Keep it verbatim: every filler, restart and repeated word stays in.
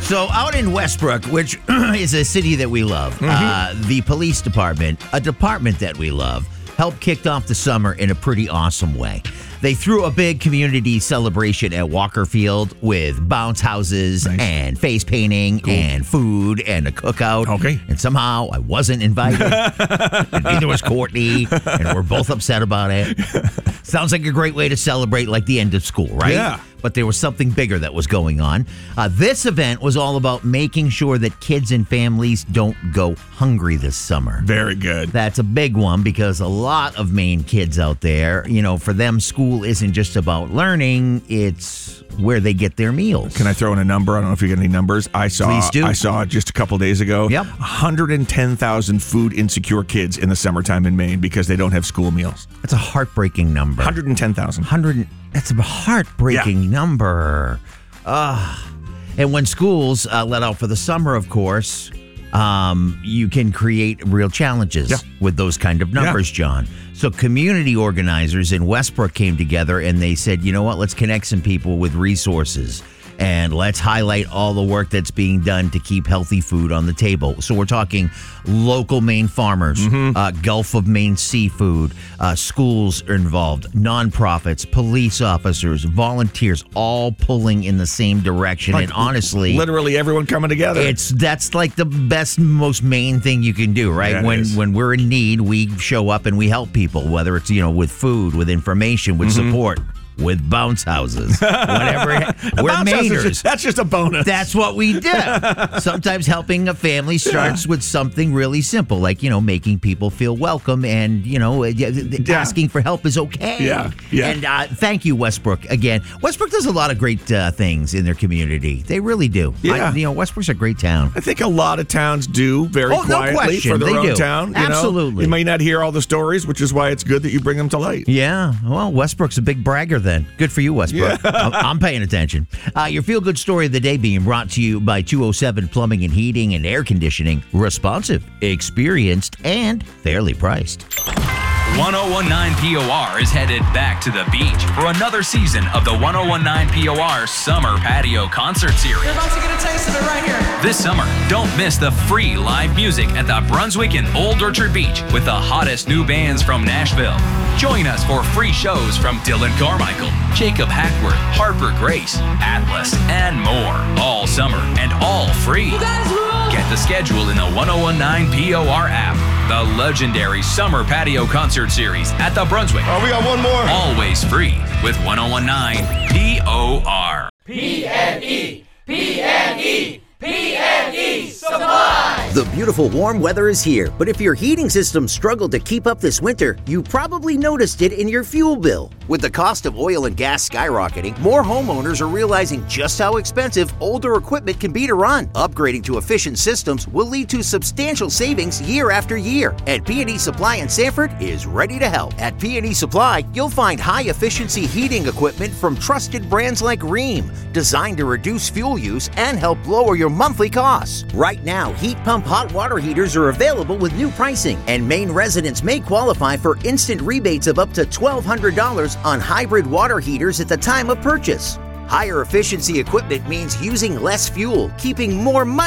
So out in Westbrook, which is a city that we love, mm-hmm. uh, the police department, a department that we love, helped kick off the summer in a pretty awesome way. They threw a big community celebration at Walker Field with bounce houses nice. and face painting cool. and food and a cookout. Okay. And somehow I wasn't invited. And neither was Courtney. And we're both upset about it. Sounds like a great way to celebrate like the end of school, right? Yeah. But there was something bigger that was going on. Uh, this event was all about making sure that kids and families don't go hungry this summer. Very good. That's a big one because a lot of Maine kids out there, you know, for them, school isn't just about learning, it's where they get their meals. Can I throw in a number? I don't know if you get any numbers. I saw Please do. I saw just a couple days ago. Yep. one hundred ten thousand food insecure kids in the summertime in Maine because they don't have school meals. That's a heartbreaking number. one hundred ten thousand. one hundred That's a heartbreaking yeah. number. Uh, and when schools uh, let out for the summer, of course, um, you can create real challenges yeah. with those kind of numbers, yeah. John. So community organizers in Westbrook came together and they said, you know what, let's connect some people with resources. And let's highlight all the work that's being done to keep healthy food on the table. So we're talking local Maine farmers, mm-hmm. uh, Gulf of Maine seafood, uh, schools are involved, nonprofits, police officers, volunteers, all pulling in the same direction. Like, and honestly, literally everyone coming together. It's that's like the best, most Maine thing you can do, right? Yeah, when is. when we're in need, we show up and we help people, whether it's you know with food, with information, with mm-hmm. support. With bounce houses, whatever. We're Mainers. Just, that's just a bonus. That's what we do. Sometimes helping a family starts yeah. with something really simple, like, you know, making people feel welcome and, you know, yeah. asking for help is okay. Yeah, yeah. And uh, thank you, Westbrook. Again, Westbrook does a lot of great uh, things in their community. They really do. Yeah. I, you know, Westbrook's a great town. I think a lot of towns do very oh, quietly no question. for their they own do. town. You Absolutely. Know? You may not hear all the stories, which is why it's good that you bring them to light. Yeah. Well, Westbrook's a big bragger then. Good for you, Westbrook. Yeah. I'm, I'm paying attention. Uh, your feel-good story of the day being brought to you by two oh seven Plumbing and Heating and Air Conditioning. Responsive, experienced, and fairly priced. ten nineteen P O R is headed back to the beach for another season of the ten nineteen P O R Summer Patio Concert Series. You're about to get a taste of it right here. This summer, don't miss the free live music at the Brunswick and Old Orchard Beach with the hottest new bands from Nashville. Join us for free shows from Dylan Carmichael, Jacob Hackworth, Harper Grace, Atlas, and more. All summer and all free. You guys rule! Get the schedule in the ten nineteen P O R app. The legendary Summer Patio Concert Series at the Brunswick. Oh, we got one more. Always free with ten nineteen P O R. P N E. P N E. P N E Supply. The beautiful warm weather is here, but if your heating system struggled to keep up this winter, you probably noticed it in your fuel bill. With the cost of oil and gas skyrocketing, more homeowners are realizing just how expensive older equipment can be to run. Upgrading to efficient systems will lead to substantial savings year after year, and P and E Supply in Sanford is ready to help. At P and E Supply, you'll find high-efficiency heating equipment from trusted brands like Rheem, designed to reduce fuel use and help lower your monthly costs. Right now, heat pump hot water heaters are available with new pricing, and Maine residents may qualify for instant rebates of up to twelve hundred dollars on hybrid water heaters at the time of purchase. Higher efficiency equipment means using less fuel, keeping more money.